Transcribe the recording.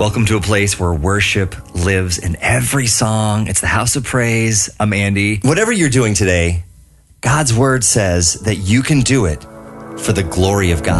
Welcome to a place where worship lives in every song. It's the House of Praise. I'm Andy. Whatever you're doing today, God's word says that you can do it for the glory of God.